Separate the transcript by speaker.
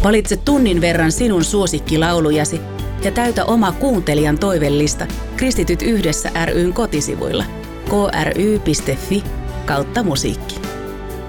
Speaker 1: Valitse tunnin verran sinun suosikkilaulujasi ja täytä oma kuuntelijan toivellista Kristityt yhdessä ry:n kotisivuilla kry.fi/musiikki.